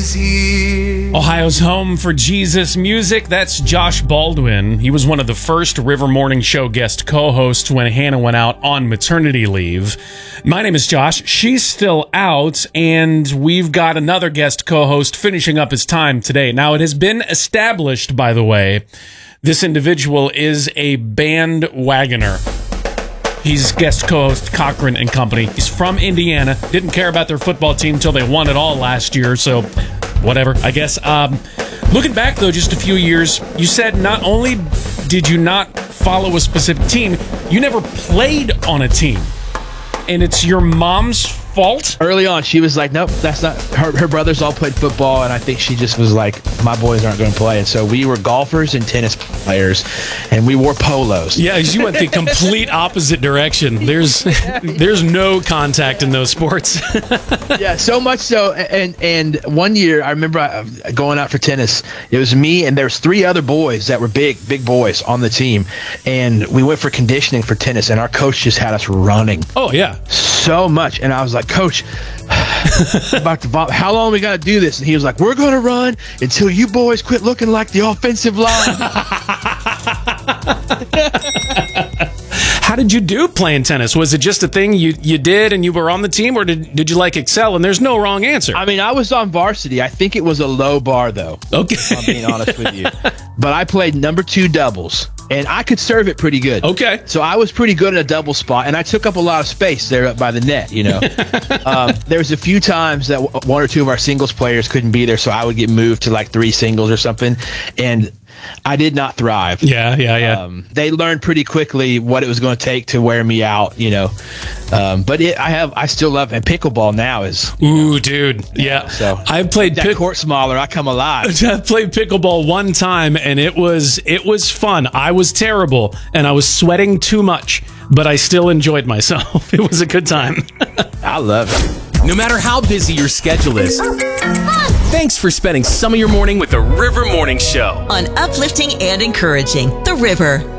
is here. Ohio's home for Jesus music. That's Josh Baldwin. He was one of the first River Morning Show guest co-hosts when Hannah went out on maternity leave. My name is Josh. She's still out, and we've got another guest co-host finishing up his time today. Now, it has been established, by the way, this individual is a bandwagoner. He's guest co-host Cochran and Company. He's from Indiana. Didn't care about their football team until they won it all last year, so whatever, I guess. Looking back, though, just a few years, you said not only did you not follow a specific team, you never played on a team. And it's your mom's fault? Early on, she was like, nope, that's not. Her brothers all played football, and I think she just was like, my boys aren't going to play. And so we were golfers and tennis players, and we wore polos. Yeah, you went the complete opposite direction. There's no contact in those sports. Yeah, so much so. And one year, I remember going out for tennis. It was me, and there was 3 other boys that were big boys on the team. And we went for conditioning for tennis, and our coach just had us running. Oh, yeah. So much. And I was like, Coach, about to vomit. How long we got to do this? And he was like, we're going to run until you boys quit looking like the offensive line. How did you do playing tennis? Was it just a thing you did and you were on the team, or did you like excel? And there's no wrong answer. I mean, I was on varsity. I think it was a low bar, though. Okay. If I'm being honest with you. But I played number 2 doubles, and I could serve it pretty good. Okay. So I was pretty good in a double spot, and I took up a lot of space there up by the net, you know. There was a few times that 1 or 2 of our singles players couldn't be there, so I would get moved to like 3 singles or something, and I did not thrive. Yeah. They learned pretty quickly what it was going to take to wear me out, you know. But I still love it. And pickleball now is. Ooh, dude. Yeah. So I've played that court smaller. I come alive. I played pickleball one time, and it was fun. I was terrible, and I was sweating too much, but I still enjoyed myself. It was a good time. I love it. No matter how busy your schedule is, thanks for spending some of your morning with the River Morning Show. On uplifting and encouraging The River.